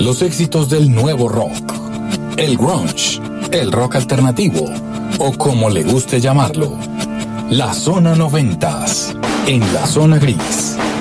Los éxitos del nuevo rock, el grunge, el rock alternativo o como le guste llamarlo. La Zona 90 en La Zona Gris.